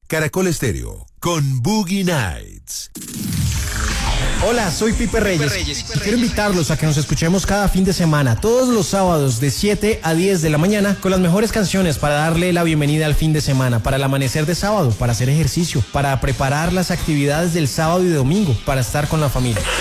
Caracol Estéreo con Boogie Nights. Hola, soy Pipe Reyes y quiero invitarlos a que nos escuchemos cada fin de semana, todos los sábados de 7 a 10 de la mañana, con las mejores canciones para darle la bienvenida al fin de semana, para el amanecer de sábado, para hacer ejercicio, para preparar las actividades del sábado y domingo, para estar con la familia.